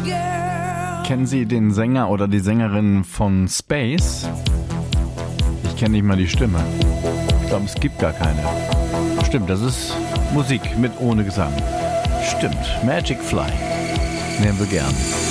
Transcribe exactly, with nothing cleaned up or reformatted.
Kennen Sie den Sänger oder die Sängerin von Space? Ich kenne nicht mal die Stimme. Ich glaube, es gibt gar keine. Stimmt, das ist Musik mit ohne Gesang. Stimmt, Magic Fly. Nehmen wir gern.